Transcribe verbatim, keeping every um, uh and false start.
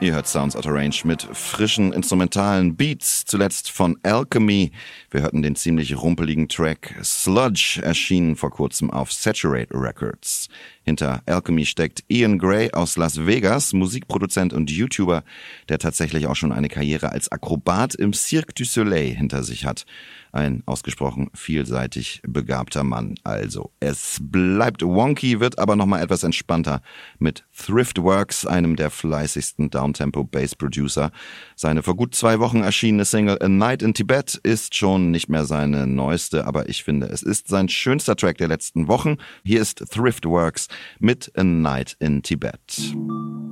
Ihr hört Sounds Out of Range mit frischen instrumentalen Beats, zuletzt von Alchemy. Wir hörten den ziemlich rumpeligen Track Sludge, erschienen vor kurzem auf Saturate Records. Hinter Alchemy steckt Ian Gray aus Las Vegas, Musikproduzent und YouTuber, der tatsächlich auch schon eine Karriere als Akrobat im Cirque du Soleil hinter sich hat. Ein ausgesprochen vielseitig begabter Mann. Also, es bleibt wonky, wird aber nochmal etwas entspannter mit Thriftworks, einem der fleißigsten Downtempo-Bass-Producer. Seine vor gut zwei Wochen erschienene Single A Night in Tibet ist schon nicht mehr seine neueste, aber ich finde, es ist sein schönster Track der letzten Wochen. Hier ist Thriftworks mit A Night in Tibet.